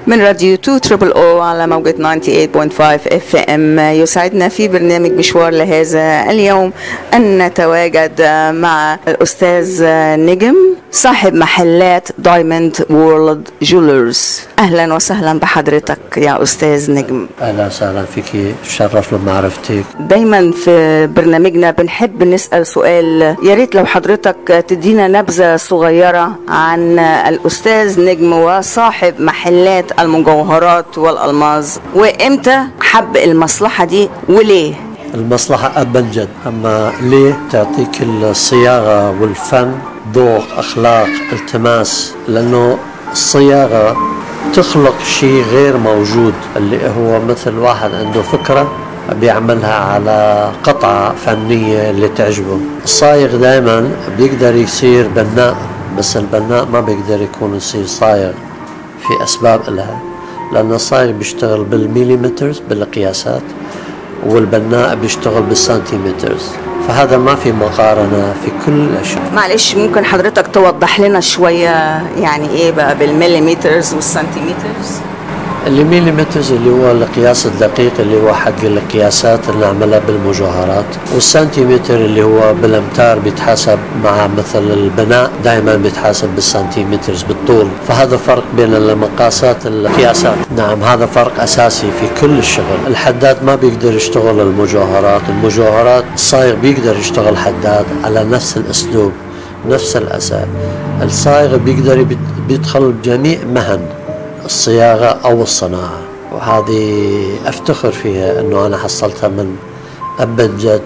من راديو 2 او على موجة 98.5 اف ام. يسعدنا في برنامج مشوار لهذا اليوم ان نتواجد مع الاستاذ نجم صاحب محلات دايموند وورلد جولرز. اهلا وسهلا بحضرتك يا استاذ نجم. اهلا وسهلا فيكي، شرف بمعرفتك. دايما في برنامجنا بنحب نسأل سؤال، يا ريت لو حضرتك تدينا نبذة صغيرة عن الاستاذ نجم وصاحب محلات المجوهرات والالماظ، وامتى حب المصلحة دي وليه؟ المصلحة أبا جد، أما ليه؟ تعطيك الصياغة والفن، ذوق، أخلاق، التماس، لأنه الصياغة تخلق شيء غير موجود، اللي هو مثل واحد عنده فكرة بيعملها على قطعة فنية اللي تعجبه. الصايغ دائما بيقدر يصير بناء، بس البناء ما بيقدر يكون يصير صايغ في أسباب لها، لأن الصايغ بيشتغل بالميليمترز بالقياسات، والبناء بيشتغل بالسنتيمترز، فهذا ما في مقارنة في كل الأشياء. معلش ممكن حضرتك توضح لنا شوية يعني ايه بقى بالميليمترز والسنتيمترز؟ الميليمترز اللي هو القياس الدقيق اللي هو حق القياسات اللي نعملها بالمجوهرات، والسنتيمتر اللي هو بالامتار بيتحسب مع مثل البناء دائما بيتحسب بالسنتيمترز بالطول، فهذا فرق بين المقاسات القياسات. نعم، هذا فرق أساسي في كل الشغل. الحداد ما بيقدر يشتغل المجوهرات الصايغ بيقدر يشتغل حداد على نفس الأسلوب نفس الأساس. الصايغ بيقدر بيدخل بجميع مهن الصياغة أو الصناعة، وهذه أفتخر فيها أنه أنا حصلتها من أب جد،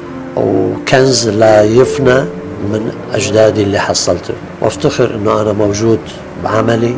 وكنز لا يفنى من أجدادي اللي حصلته، وافتخر أنه أنا موجود بعملي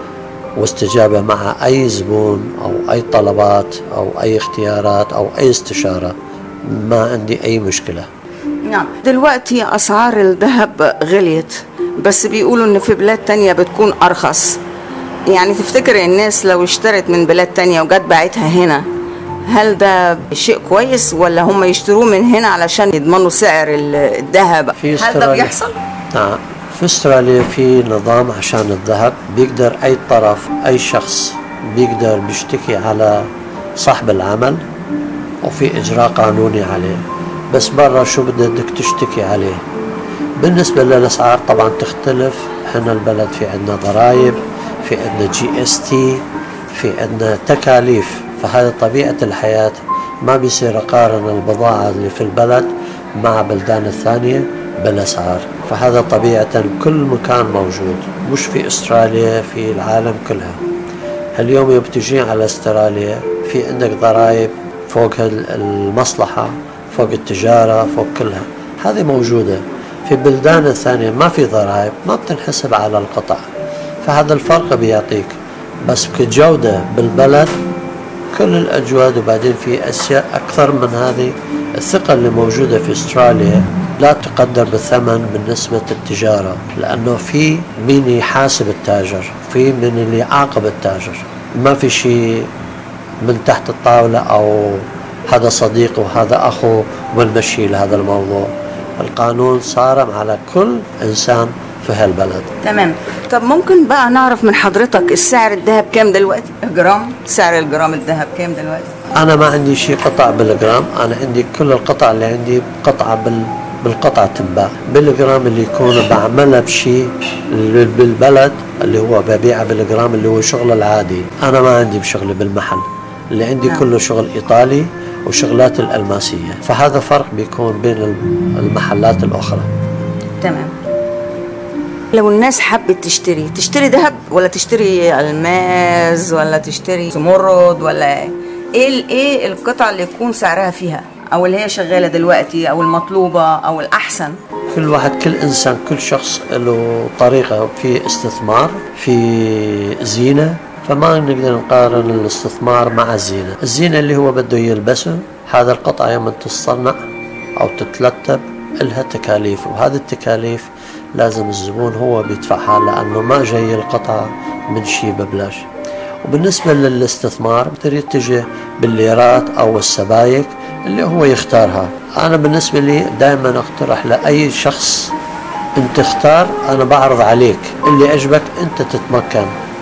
واستجابة مع أي زبون أو أي طلبات أو أي اختيارات أو أي استشارة، ما عندي أي مشكلة. نعم، دلوقتي أسعار الذهب غليت، بس بيقولوا أن في بلاد تانية بتكون أرخص. يعني تفتكر الناس لو اشترت من بلاد تانية وجت باعتها هنا، هل ده شيء كويس ولا هم يشتروه من هنا علشان يضمنوا سعر الذهب؟ هل ده بيحصل؟ نعم، في استراليا في نظام عشان الذهب، بيقدر أي طرف أي شخص بيقدر بيشتكي على صاحب العمل وفي إجراء قانوني عليه، بس برا شو بدك تشتكي عليه. بالنسبة للأسعار طبعا تختلف، احنا البلد في عندنا ضرائب، في عندنا GST، في عندنا تكاليف، فهذا طبيعة الحياة، ما بيصير أقارن البضاعة اللي في البلد مع بلدان الثانية بالأسعار، فهذا طبيعة كل مكان موجود، مش في أستراليا، في العالم كلها. اليوم يوم بتجي على أستراليا في عندك ضرائب فوق المصلحة، فوق التجارة، فوق كلها، هذه موجودة. في بلدان الثانية ما في ضرائب، ما بتنحسب على القطع، فهذا الفرق بيعطيك. بس كجودة بالبلد كل الأجواد، وبعدين في أشياء أكثر من هذه. الثقة اللي موجودة في أستراليا لا تقدر بالثمن بالنسبة للتجارة، لأنه في مين يحاسب التاجر، في من اللي يعاقب التاجر، ما في شيء من تحت الطاولة أو هذا صديق وهذا أخو ونمشي لهذا الموضوع. القانون صارم على كل إنسان في هالبلد. تمام. طب ممكن بقى نعرف من حضرتك السعر الذهب كام دلوقتي؟ الجرام، سعر الجرام الذهب كام دلوقتي؟ أنا ما عندي شيء قطع بالجرام، أنا عندي كل القطع اللي عندي قطعة بالقطعة تنباع بالجرام، اللي يكون بعملها بشيء بالبلد اللي هو ببيعها بالجرام اللي هو شغل العادي. أنا ما عندي بشغل بالمحل، اللي عندي كله شغل إيطالي وشغلات الألماسية، فهذا فرق بيكون بين المحلات الأخرى. تمام. لو الناس حبت تشتري ذهب ولا تشتري الماس ولا تشتري زمرد ولا ايه القطعة اللي يكون سعرها فيها او اللي هي شغالة دلوقتي او المطلوبة او الاحسن؟ كل واحد، كل انسان، كل شخص له طريقة في استثمار، في زينة، فما نقدر نقارن الاستثمار مع الزينة. الزينة اللي هو بده يلبسه، هذا القطعة يوم تتصنع او تتلتب لها تكاليف، وهذه التكاليف لازم الزبون هو بيدفعها، لأنه ما جاي القطعة من شيء ببلاش. وبالنسبة للاستثمار بقدر يتجه بالليرات أو السبايك اللي هو يختارها. أنا بالنسبة لي دائما أقترح لأي شخص، أنت اختار، أنا بعرض عليك اللي عجبك أنت تتمكن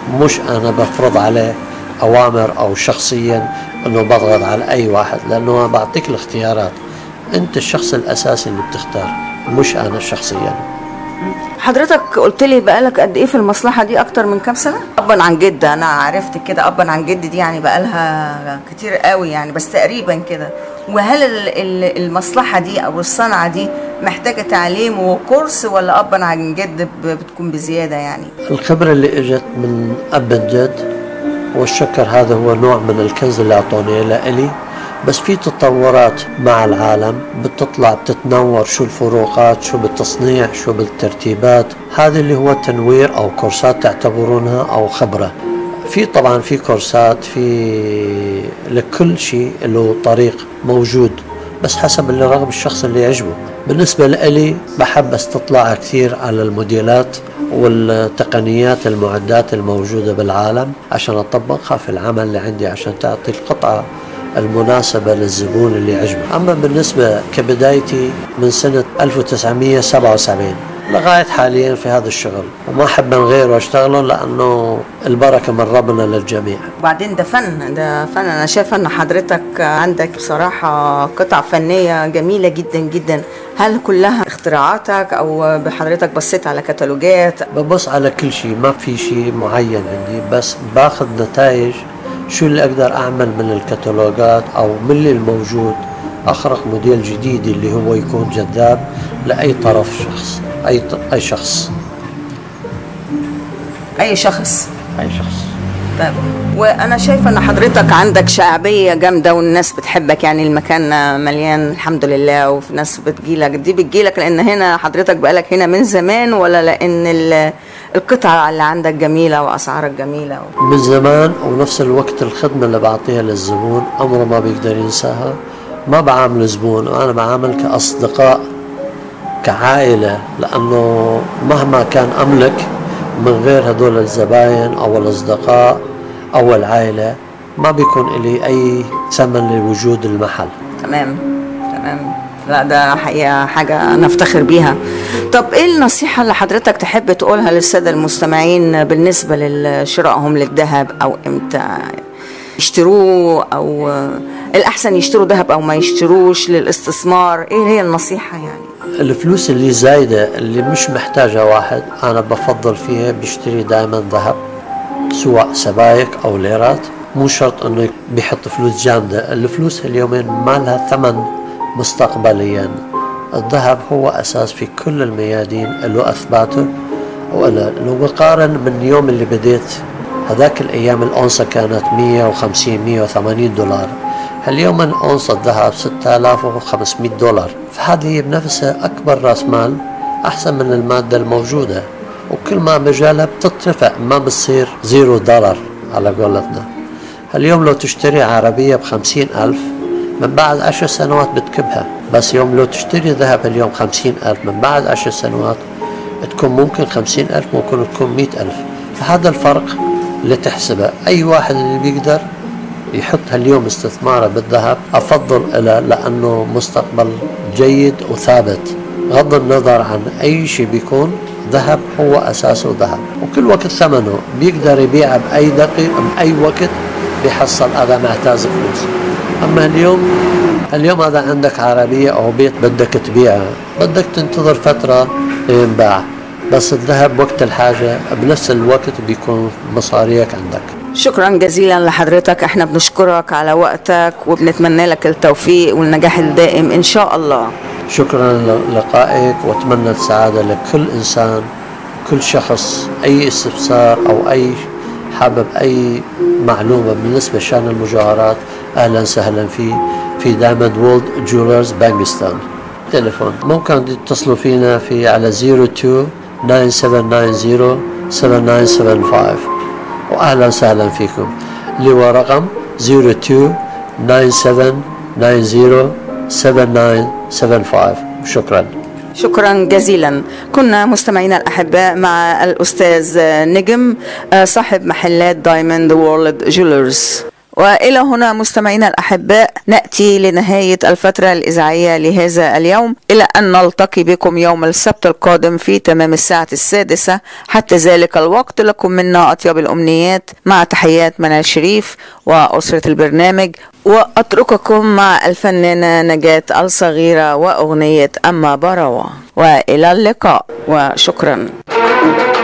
مش أنا بفرض عليه أوامر أو شخصيا أنه بضغط على أي واحد، لأنه بعطيك الاختيارات. أنت الشخص الأساسي اللي بتختار، مش أنا شخصيا. حضرتك قلت لي بقالك قد ايه في المصلحة دي؟ اكتر من كام سنة؟ ابا عن جد، انا عرفت كده ابا عن جد دي يعني بقالها كتير قوي يعني، بس تقريبا كده. وهل المصلحة دي او الصنعة دي محتاجة تعليم وكورس، ولا ابا عن جد بتكون بزيادة يعني؟ الخبرة اللي اجت من اب الجد، والشكر هذا هو نوع من الكنز اللي اعطوني لإلي. بس في تطورات مع العالم بتطلع بتتنور، شو الفروقات، شو بالتصنيع، شو بالترتيبات. هذا اللي هو تنوير او كورسات تعتبرونها او خبرة. في طبعا في كورسات، في لكل شيء له طريق موجود، بس حسب اللي رغب الشخص اللي يعجبه. بالنسبة لي بحب استطلع كثير على الموديلات والتقنيات المعدات الموجودة بالعالم عشان أطبقها في العمل اللي عندي، عشان تعطي القطعة المناسبة للزبون اللي يعجبه. أما بالنسبة كبدايتي من سنة 1977 لغاية حاليا في هذا الشغل، وما أحب من غيره أشتغله، لأنه البركة من ربنا للجميع. وبعدين ده فن، ده فن. أنا شايفة أن حضرتك عندك بصراحة قطع فنية جميلة جدا جدا. هل كلها اختراعاتك أو بحضرتك بصيت على كتالوجات؟ ببص على كل شيء، ما في شيء معين عندي، بس باخذ نتائج شو اللي أقدر أعمل من الكتالوجات أو من اللي الموجود، أخرق موديل جديد اللي هو يكون جذاب لأي طرف شخص، أي شخص. طيب، وانا شايفه ان حضرتك عندك شعبيه جامده والناس بتحبك، يعني المكان مليان الحمد لله، وفي ناس بتجيلك لان هنا حضرتك بقالك هنا من زمان، ولا لان القطعه اللي عندك جميله واسعارك جميله؟ من زمان، ونفس الوقت الخدمه اللي بعطيها للزبون عمره ما بيقدر ينساها. ما بعامل زبون، انا بعامل كاصدقاء، كعائله، لانه مهما كان املك من غير هدول الزباين او الاصدقاء او العائله ما بيكون لي اي ثمن لوجود المحل. تمام. لا ده حقيقه حاجه نفتخر بيها. طب ايه النصيحه اللي حضرتك تحب تقولها للساده المستمعين بالنسبه لشرائهم للذهب، او امتى يشتروه، او الاحسن يشتروا ذهب او ما يشتروش للاستثمار؟ ايه هي النصيحه يعني؟ الفلوس اللي زايدة اللي مش محتاجها واحد، أنا بفضل فيها بيشتري دائما ذهب، سواء سبايك أو ليرات. مو شرط أنه بيحط فلوس جامدة. الفلوس اليومين ما لها ثمن مستقبليا. الذهب هو أساس في كل الميادين، له أثباته. لو بقارن من يوم اللي بديت، هذاك الأيام الأونصة كانت 150-180 دولار. اليوم الأونصة الذهب 6500 دولار. فهذه بنفسها أكبر رأس مال، أحسن من المادة الموجودة، وكل ما مجالها بتترفع، ما بتصير زيرو دولار على قولتنا. اليوم لو تشتري عربية ب50,000 من بعد 10 سنوات بتكبها، بس يوم لو تشتري ذهب اليوم 50,000 من بعد 10 سنوات تكون ممكن 50,000، ممكن تكون 100,000. فهذا الفرق اللي تحسبه. أي واحد اللي بيقدر يحط اليوم استثماره بالذهب أفضل له، لأنه مستقبل جيد وثابت، غض النظر عن أي شيء بيكون. ذهب هو أساسه ذهب، وكل وقت ثمنه بيقدر يبيعه بأي دقيقة بأي وقت، بيحصل هذا معتاز فلوس. أما اليوم هذا عندك عربية أو بيت بدك تبيعه، بدك تنتظر فترة ينباع، بس الذهب وقت الحاجة بنفس الوقت بيكون مصاريك عندك. شكرا جزيلا لحضرتك، احنا بنشكرك على وقتك وبنتمنى لك التوفيق والنجاح الدائم ان شاء الله. شكرا للقائك، واتمنى السعادة لكل انسان، كل شخص. اي استفسار او اي حابب اي معلومة بالنسبة لشان المجوهرات، اهلا سهلا في دايموند وورلد جولرز بانجستان. تليفون ممكن تتصلوا فينا في على 02-9790-7975، وأهلا وسهلا فيكم. اللي هو رقم 02-9790-7975. شكرا جزيلا. كنا مستمعينا الأحباء مع الأستاذ نجم، صاحب محلات دايموند وورلد جولرز. وإلى هنا مستمعينا الأحباء نأتي لنهاية الفترة الإذاعية لهذا اليوم، إلى أن نلتقي بكم يوم السبت القادم في تمام الساعة 6. حتى ذلك الوقت لكم منا أطيب الأمنيات، مع تحيات منال شريف وأسرة البرنامج، وأترككم مع الفنانة نجاة الصغيرة وأغنية أما براوة، وإلى اللقاء وشكرا.